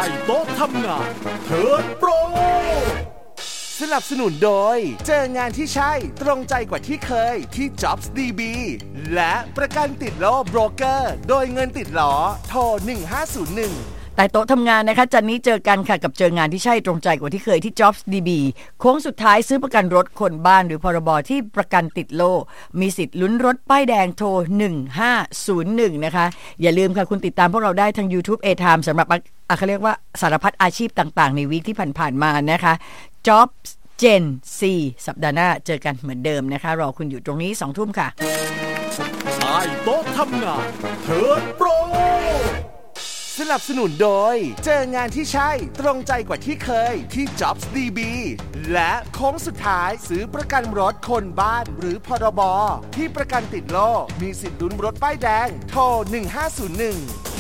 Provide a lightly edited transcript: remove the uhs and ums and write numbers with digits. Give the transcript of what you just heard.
ต้โต๊ะทำงานเทิร์นโปรสนับสนุนโดยเจองานที่ใช่ตรงใจกว่าที่เคยที่ Jobs DB และประกันติดล้อโบรกเกอร์โดยเงินติดล้อโทร1501 แต่โต๊ะทำงานนะคะจันนี้เจอกันค่ะกับเจองานที่ใช่ตรงใจกว่าที่เคยที่ Jobs DB โค้งสุดท้ายซื้อประกันรถคนบ้านหรือพรบที่ประกันติดโล่มีสิทธิ์ลุ้นรถป้ายแดงโทร1501นะคะอย่าลืมค่ะคุณติดตามพวกเราได้ทาง YouTube A-Time สำหรับเขาเรียกว่าสารพัดอาชีพต่างๆในวีคที่ผ่านๆมานะคะ Jobs Gen C สัปดาห์หน้าเจอกันเหมือนเดิมนะคะรอคุณอยู่ตรงนี้ 20:00 นค่ะใต้โต๊ะทำงานเทิร์นโปรสนับสนุนโดยเจองานที่ใช่ตรงใจกว่าที่เคยที่ Jobs DB และโค้งสุดท้ายซื้อประกันรถคนบ้านหรือพรบที่ประกันติดโล่มีสิทธิ์ลุ้นรถป้ายแดงโทร1501